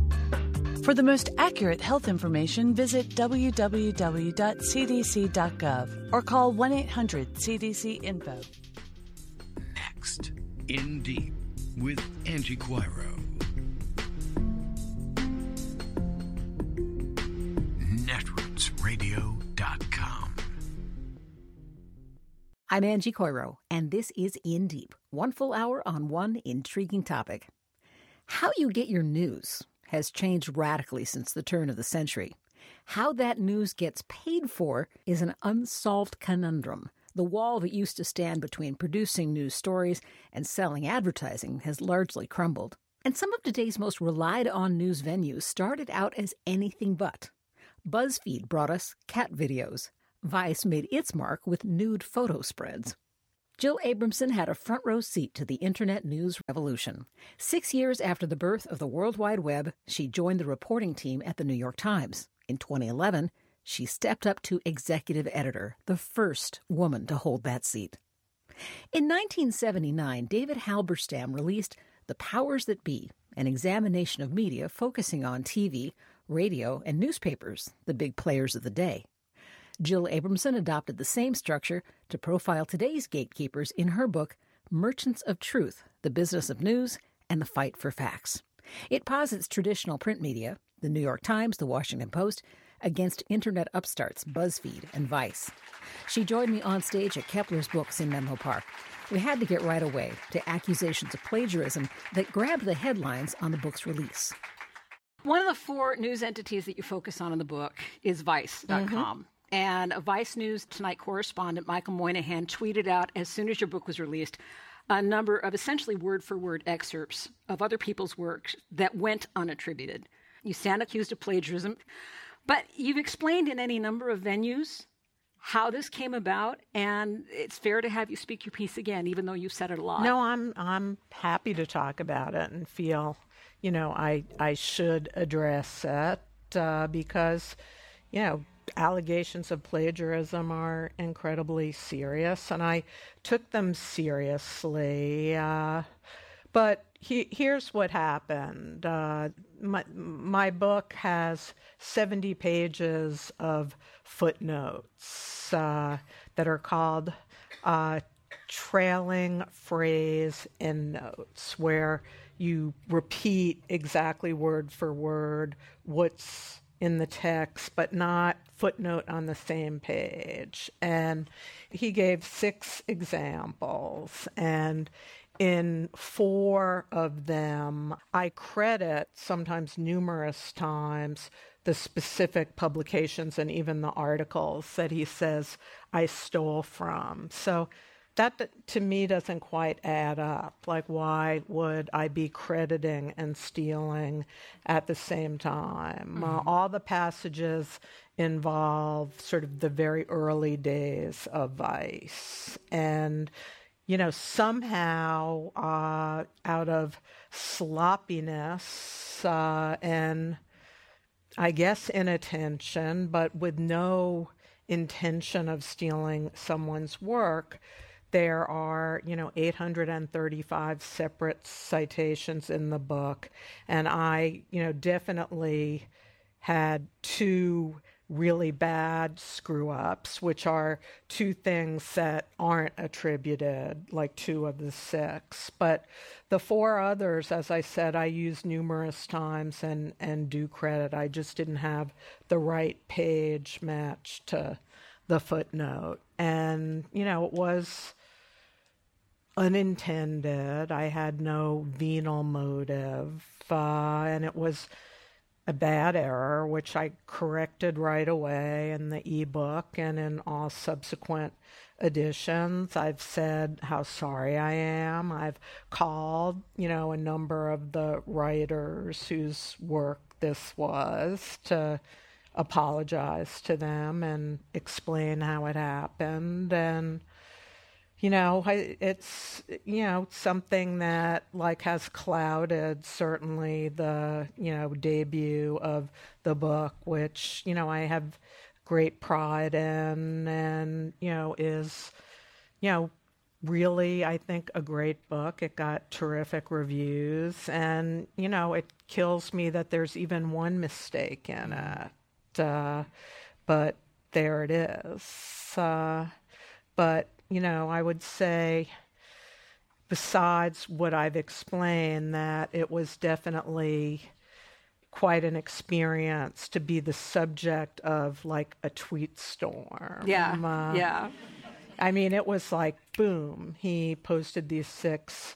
For the most accurate health information, visit www.cdc.gov or call 1-800-CDC-INFO. Next, In Deep with Angie Coiro. netrootsradio.com. I'm Angie Coiro, and this is In Deep, 1 full hour on one intriguing topic. How you get your news has changed radically since the turn of the century. How that news gets paid for is an unsolved conundrum. The wall that used to stand between producing news stories and selling advertising has largely crumbled. And some of today's most relied-on news venues started out as anything but. BuzzFeed brought us cat videos. Vice made its mark with nude photo spreads. Jill Abramson had a front-row seat to the Internet news revolution. 6 years after the birth of the World Wide Web, she joined the reporting team at the New York Times. In 2011, she stepped up to executive editor, the first woman to hold that seat. In 1979, David Halberstam released The Powers That Be, an examination of media focusing on TV, radio, and newspapers, the big players of the day. Jill Abramson adopted the same structure to profile today's gatekeepers in her book, Merchants of Truth, The Business of News and the Fight for Facts. It posits traditional print media, the New York Times, the Washington Post, against Internet upstarts BuzzFeed and Vice. She joined me on stage at Kepler's Books in Menlo Park. We had to get right away to accusations of plagiarism that grabbed the headlines on the book's release. One of the 4 news entities that you focus on in the book is Vice.com. Mm-hmm. And a Vice News Tonight correspondent, Michael Moynihan, tweeted out as soon as your book was released a number of essentially word-for-word excerpts of other people's work that went unattributed. You stand accused of plagiarism, but you've explained in any number of venues how this came about, and it's fair to have you speak your piece again, even though you've said it a lot. No, I'm happy to talk about it and feel, I should address it because, allegations of plagiarism are incredibly serious, and I took them seriously. But here's what happened. My book has 70 pages of footnotes that are called trailing phrase endnotes, where you repeat exactly word for word what's in the text, but not footnote on the same page. And he gave 6 examples, and in 4 of them, I credit, sometimes numerous times, the specific publications and even the articles that he says I stole from. So that, to me, doesn't quite add up. Like, why would I be crediting and stealing at the same time? Mm-hmm. All the passages involve sort of the very early days of Vice. And, somehow out of sloppiness and I guess inattention, but with no intention of stealing someone's work, there are, 835 separate citations in the book. And I, definitely had 2 really bad screw-ups, which are 2 things that aren't attributed, like 2 of the 6. But the 4 others, as I said, I used numerous times and do credit. I just didn't have the right page match to the footnote. And, it was unintended. I had no venal motive, and it was a bad error, which I corrected right away in the ebook and in all subsequent editions. I've said how sorry I am. I've called, a number of the writers whose work this was to apologize to them and explain how it happened. And it's, something that has clouded certainly the, debut of the book, which, I have great pride in and, is, really, I think, a great book. It got terrific reviews, and, it kills me that there's even one mistake in it. But there it is. But, I would say, besides what I've explained, that it was definitely quite an experience to be the subject of like a tweet storm. Yeah. I mean, it was like, boom, he posted these 6,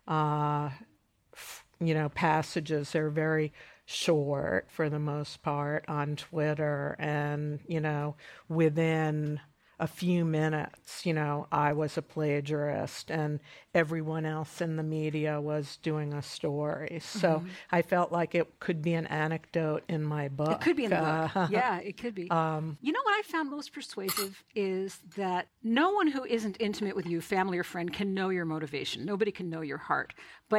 passages. They're very short for the most part on Twitter. And, within a few minutes, I was a plagiarist and everyone else in the media was doing a story. So I felt like it could be an anecdote in my book. It could be in the book. Yeah, it could be. What I found most persuasive is that no one who isn't intimate with you, family or friend, can know your motivation. Nobody can know your heart. But